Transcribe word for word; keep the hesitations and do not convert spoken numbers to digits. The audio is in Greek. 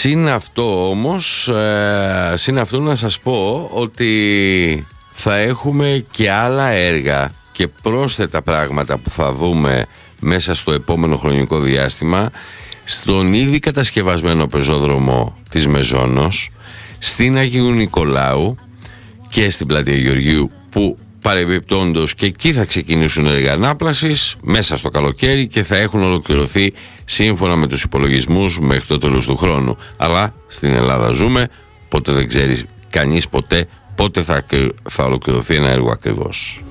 Συν αυτό όμως, ε, συν αυτό να σας πω ότι θα έχουμε και άλλα έργα και πρόσθετα πράγματα που θα δούμε μέσα στο επόμενο χρονικό διάστημα στον ήδη κατασκευασμένο πεζόδρομο της Μεζόνος, στην Αγίου Νικολάου και στην Πλατεία Γεωργίου, που παρεμπιπτόντως και εκεί θα ξεκινήσουν έργα ανάπλασης μέσα στο καλοκαίρι και θα έχουν ολοκληρωθεί σύμφωνα με τους υπολογισμούς μέχρι το τέλος του χρόνου. Αλλά στην Ελλάδα ζούμε, πότε δεν ξέρει κανείς ποτέ πότε θα, θα ολοκληρωθεί ένα έργο ακριβώς.